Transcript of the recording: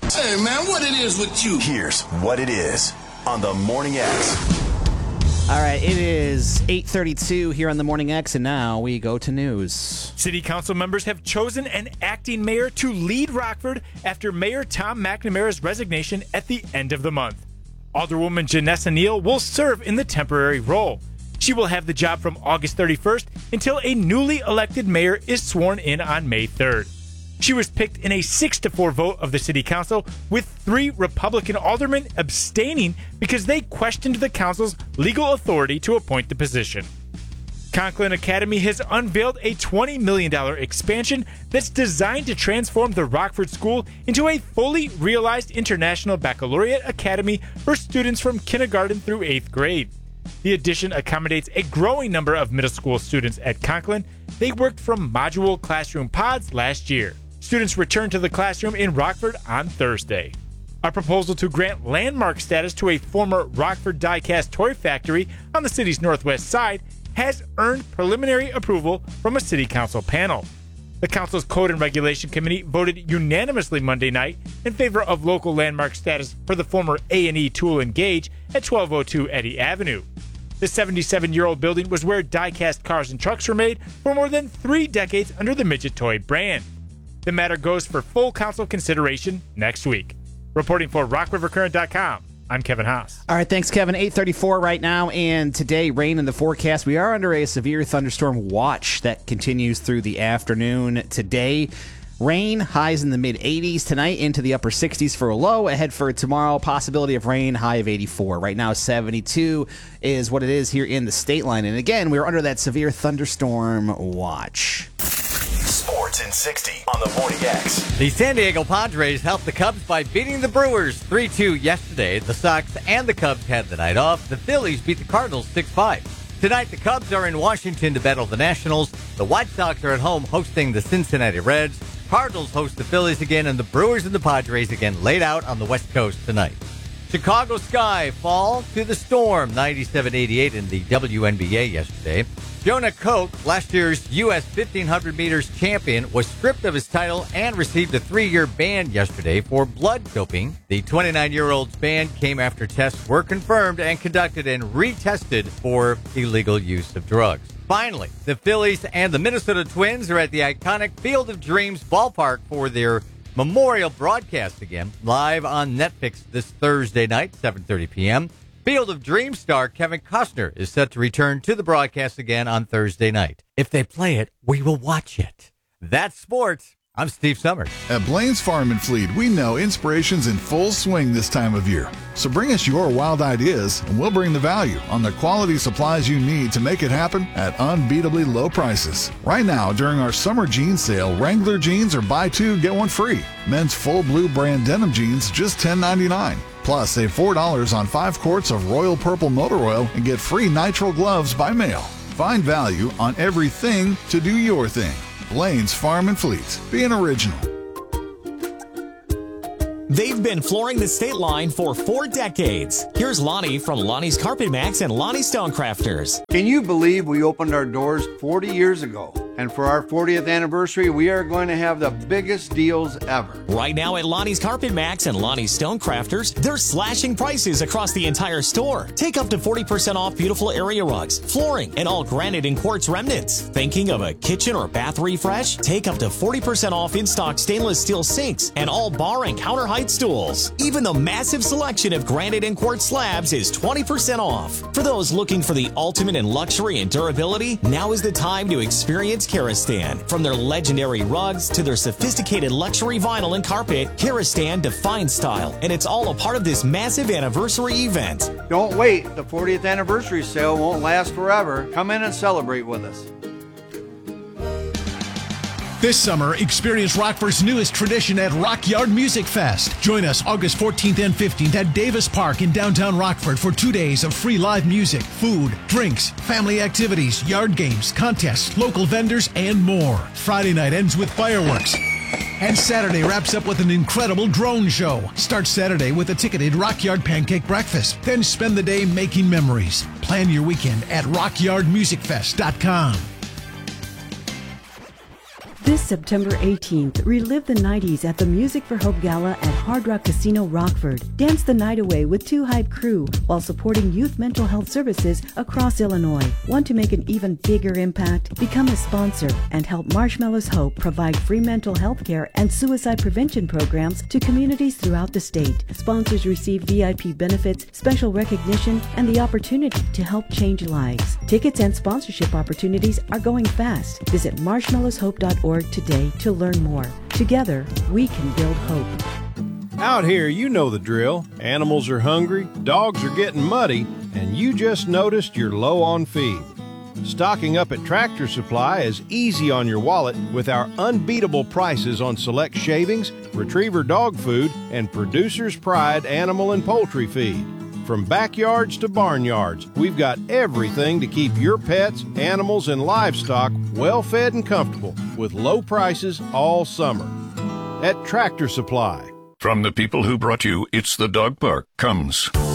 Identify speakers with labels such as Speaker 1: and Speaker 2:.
Speaker 1: Hey, man, what it is with you?
Speaker 2: Here's what it is on the Morning X.
Speaker 3: All right, it is 8:32 here on the Morning X, and now we go to news.
Speaker 4: City council members have chosen an acting mayor to lead Rockford after Mayor Tom McNamara's resignation at the end of the month. Alderwoman Janessa Neal will serve in the temporary role. She will have the job from August 31st until a newly elected mayor is sworn in on May 3rd. She was picked in a 6-4 vote of the city council, with 3 Republican aldermen abstaining because they questioned the council's legal authority to appoint the position. Conklin Academy has unveiled a $20 million expansion that's designed to transform the Rockford School into a fully realized International Baccalaureate Academy for students from kindergarten through 8th grade. The addition accommodates a growing number of middle school students at Conklin. They worked from module classroom pods last year. Students returned to the classroom in Rockford on Thursday. A proposal to grant landmark status to a former Rockford die-cast toy factory on the city's northwest side has earned preliminary approval from a city council panel. The council's Code and Regulation Committee voted unanimously Monday night in favor of local landmark status for the former A&E Tool and Gauge at 1202 Eddy Avenue. The 77-year-old building was where die-cast cars and trucks were made for more than 3 decades under the Midget Toy brand. The matter goes for full council consideration next week. Reporting for RockRiverCurrent.com, I'm Kevin Haas.
Speaker 3: All right, thanks, Kevin. 8:34 right now, and today, rain in the forecast. We are under a severe thunderstorm watch that continues through the afternoon today. Rain, highs in the mid-80s tonight, into the upper 60s for a low. Ahead for tomorrow, possibility of rain, high of 84. Right now, 72 is what it is here in the state line. And again, we're under that severe thunderstorm watch.
Speaker 2: Sports in 60 on the Morning X.
Speaker 5: The San Diego Padres helped the Cubs by beating the Brewers 3-2 yesterday. The Sox and the Cubs had the night off. The Phillies beat the Cardinals 6-5. Tonight, the Cubs are in Washington to battle the Nationals. The White Sox are at home hosting the Cincinnati Reds. Cardinals host the Phillies again, and the Brewers and the Padres again laid out on the West Coast tonight. Chicago Sky fall to the Storm, 97-88 in the WNBA yesterday. Jonah Koch, last year's U.S. 1,500 meters champion, was stripped of his title and received a 3-year ban yesterday for blood doping. The 29-year-old's ban came after tests were confirmed and conducted and retested for illegal use of drugs. Finally, the Phillies and the Minnesota Twins are at the iconic Field of Dreams ballpark for their memorial broadcast again, live on Netflix this Thursday night, 7:30 p.m. Field of Dreams star Kevin Costner is set to return to the broadcast again on Thursday night. If they play it, we will watch it. That's sports. I'm Steve Summers.
Speaker 6: At Blaine's Farm and Fleet, we know inspiration's in full swing this time of year. So bring us your wild ideas, and we'll bring the value on the quality supplies you need to make it happen at unbeatably low prices. Right now, during our summer jeans sale, Wrangler jeans are buy 2, get 1 free. Men's full blue brand denim jeans, just $10.99. Plus, save $4 on 5 quarts of Royal Purple Motor Oil and get free nitrile gloves by mail. Find value on everything to do your thing. Blaine's Farm and Fleet. Being original.
Speaker 7: They've been flooring the state line for 4 decades. Here's Lonnie from Lonnie's Carpet Max and Lonnie Stonecrafters.
Speaker 8: Can you believe we opened our doors 40 years ago? And for our 40th anniversary, we are going to have the biggest deals ever.
Speaker 7: Right now at Lonnie's Carpet Max and Lonnie's Stonecrafters, they're slashing prices across the entire store. Take up to 40% off beautiful area rugs, flooring, and all granite and quartz remnants. Thinking of a kitchen or bath refresh? Take up to 40% off in-stock stainless steel sinks and all bar and counter height stools. Even the massive selection of granite and quartz slabs is 20% off. For those looking for the ultimate in luxury and durability, now is the time to experience Karastan. From their legendary rugs to their sophisticated luxury vinyl and carpet, Karastan defines style, and it's all a part of this massive anniversary event.
Speaker 8: Don't wait. The 40th anniversary sale won't last forever. Come in and celebrate with us.
Speaker 9: This summer, experience Rockford's newest tradition at Rock Yard Music Fest. Join us August 14th and 15th at Davis Park in downtown Rockford for 2 days of free live music, food, drinks, family activities, yard games, contests, local vendors, and more. Friday night ends with fireworks. And Saturday wraps up with an incredible drone show. Start Saturday with a ticketed Rock Yard pancake breakfast. Then spend the day making memories. Plan your weekend at rockyardmusicfest.com.
Speaker 10: This September 18th, relive the 90s at the Music for Hope Gala at Hard Rock Casino Rockford. Dance the night away with Two Hype Crew while supporting youth mental health services across Illinois. Want to make an even bigger impact? Become a sponsor and help Marshmallows Hope provide free mental health care and suicide prevention programs to communities throughout the state. Sponsors receive VIP benefits, special recognition, and the opportunity to help change lives. Tickets and sponsorship opportunities are going fast. Visit marshmallowshope.org today to learn more. Together, we can build hope.
Speaker 11: Out here, you know the drill. Animals are hungry, dogs are getting muddy, and you just noticed you're low on feed. Stocking up at Tractor Supply is easy on your wallet with our unbeatable prices on select shavings, retriever dog food, and Producer's Pride animal and poultry feed. From backyards to barnyards, we've got everything to keep your pets, animals, and livestock well fed and comfortable with low prices all summer. At Tractor Supply.
Speaker 12: From the people who brought you It's the Dog Park comes